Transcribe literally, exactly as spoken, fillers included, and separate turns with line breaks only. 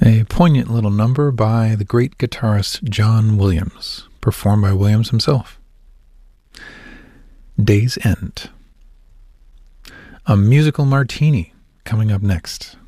A poignant little number by the great guitarist John Williams, performed by Williams himself. Day's End. A musical martini coming up next.